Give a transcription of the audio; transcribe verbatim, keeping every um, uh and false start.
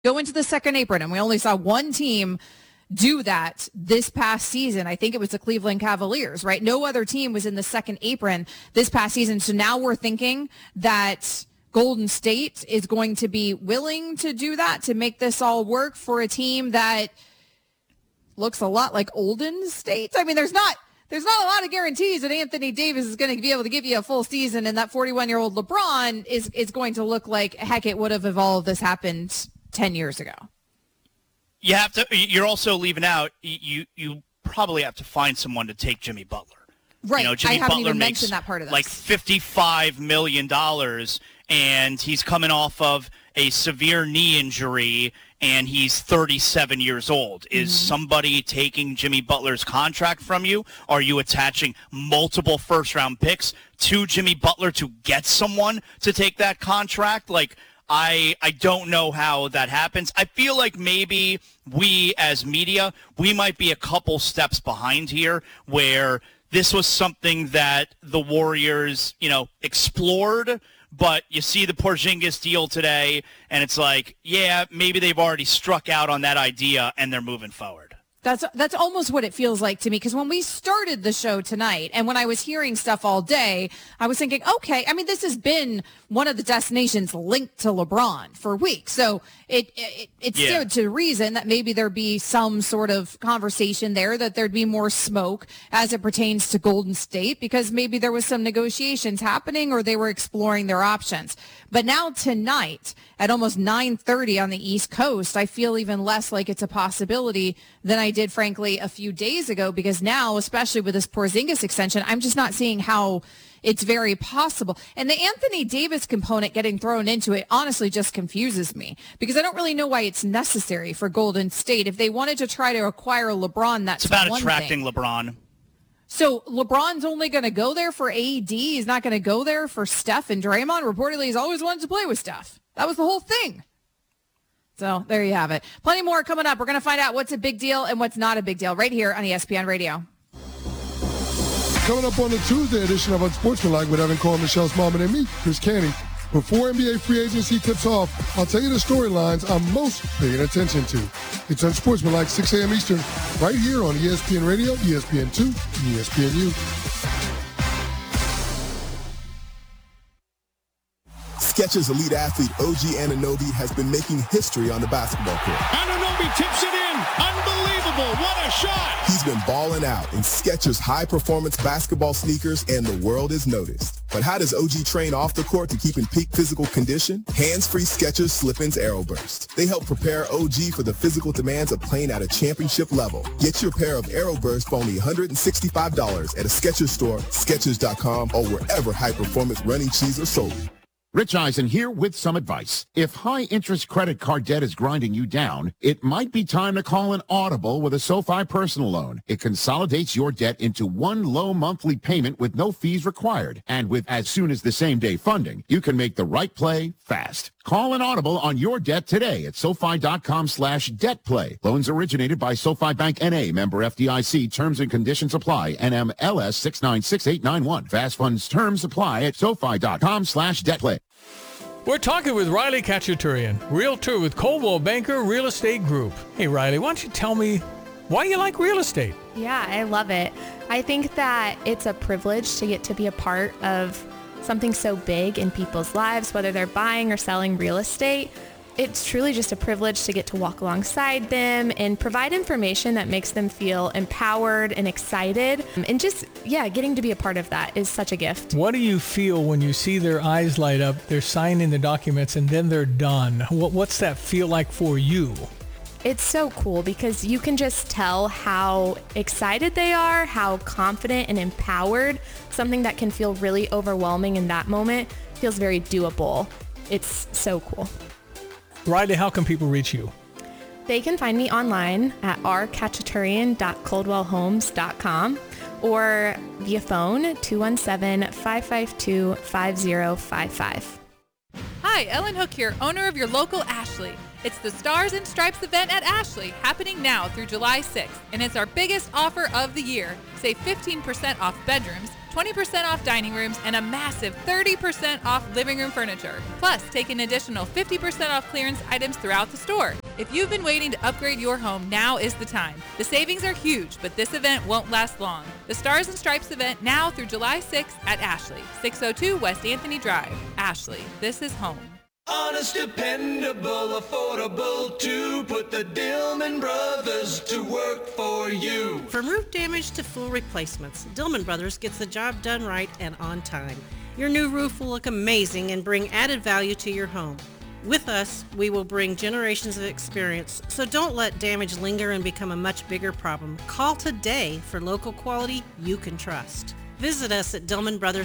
go into the second apron, and we only saw one team do that this past season. I think it was the Cleveland Cavaliers, right? No other team was in the second apron this past season. So now we're thinking that Golden State is going to be willing to do that, to make this all work for a team that looks a lot like Golden State. I mean, there's not there's not a lot of guarantees that Anthony Davis is going to be able to give you a full season, and that forty-one-year-old LeBron is is going to look like, heck, it would have if all of this happened ten years ago. You have to. You're also leaving out. You you probably have to find someone to take Jimmy Butler. Right. You know, Jimmy I haven't Butler even makes mentioned that part of this. Like fifty-five million dollars, and he's coming off of a severe knee injury, and he's thirty-seven years old. Is mm-hmm. somebody taking Jimmy Butler's contract from you? Are you attaching multiple first-round picks to Jimmy Butler to get someone to take that contract? Like, I I don't know how that happens. I feel like maybe we as media, we might be a couple steps behind here, where this was something that the Warriors, you know, explored, but you see the Porzingis deal today, and it's like, yeah, maybe they've already struck out on that idea, and they're moving forward. That's that's almost what it feels like to me, because when we started the show tonight and when I was hearing stuff all day, I was thinking, okay, I mean, this has been one of the destinations linked to LeBron for weeks. So it, it, it yeah. stood to reason that maybe there'd be some sort of conversation there, that there'd be more smoke as it pertains to Golden State, because maybe there was some negotiations happening or they were exploring their options. But now tonight at almost nine thirty on the East Coast, I feel even less like it's a possibility than I did, frankly, a few days ago, because now, especially with this Porzingis extension, I'm just not seeing how it's very possible. And the Anthony Davis component getting thrown into it honestly just confuses me, because I don't really know why it's necessary for Golden State. If they wanted to try to acquire LeBron, that's it's about one attracting thing. LeBron. So LeBron's only going to go there for A D. He's not going to go there for Steph and Draymond. Reportedly, he's always wanted to play with Steph. That was the whole thing. So there you have it. Plenty more coming up. We're going to find out what's a big deal and what's not a big deal right here on E S P N Radio. Coming up on the Tuesday edition of Unsportsmanlike with Evan Cohen, Michelle Smallman, and me, Chris Canty. Before N B A free agency tips off, I'll tell you the storylines I'm most paying attention to. It's Unsportsmanlike, six a.m. Eastern, right here on E S P N Radio, E S P N two, and E S P N U. Skechers elite athlete O G Anunoby has been making history on the basketball court. Anunoby tips it in. Unbelievable. What a shot. He's been balling out in Skechers high-performance basketball sneakers, and the world has noticed. But how does O G train off the court to keep in peak physical condition? Hands-free Skechers Slip-ins AeroBurst. They help prepare O G for the physical demands of playing at a championship level. Get your pair of AeroBurst for only one hundred sixty-five dollars at a Skechers store, Skechers dot com, or wherever high-performance running shoes are sold. Rich Eisen here with some advice. If high-interest credit card debt is grinding you down, it might be time to call an Audible with a SoFi personal loan. It consolidates your debt into one low monthly payment with no fees required. And with as soon as the same-day funding, you can make the right play fast. Call an Audible on your debt today at SoFi.com slash debt play. Loans originated by SoFi Bank N A, member F D I C. Terms and conditions apply. N M L S six nine six eight nine one. Fast funds terms apply at SoFi.com slash debt play. We're talking with Riley Khachaturian, realtor with Coldwell Banker Real Estate Group. Hey, Riley, why don't you tell me why you like real estate? Yeah, I love it. I think that it's a privilege to get to be a part of something so big in people's lives, whether they're buying or selling real estate. It's truly just a privilege to get to walk alongside them and provide information that makes them feel empowered and excited. And just, yeah, getting to be a part of that is such a gift. What do you feel when you see their eyes light up, they're signing the documents, and then they're done? What, what's that feel like for you? It's so cool because you can just tell how excited they are, how confident and empowered. Something that can feel really overwhelming in that moment feels very doable. It's so cool. Riley, how can people reach you? They can find me online at r khachaturian dot coldwell homes dot com or via phone two one seven, five five two, five zero five five. Hi, Ellen Hook here, owner of your local Ashley. It's the Stars and Stripes event at Ashley, happening now through July sixth, and it's our biggest offer of the year. Save fifteen percent off bedrooms, twenty percent off dining rooms, and a massive thirty percent off living room furniture. Plus, take an additional fifty percent off clearance items throughout the store. If you've been waiting to upgrade your home, now is the time. The savings are huge, but this event won't last long. The Stars and Stripes event now through July sixth at Ashley, six oh two West Anthony Drive. Ashley, this is home. Honest, dependable, affordable too. Put the Dillman Brothers to work for you. From roof damage to full replacements, Dillman Brothers gets the job done right and on time. Your new roof will look amazing and bring added value to your home. With us, we will bring generations of experience, so don't let damage linger and become a much bigger problem. Call today for local quality you can trust. Visit us at Dillman Brothers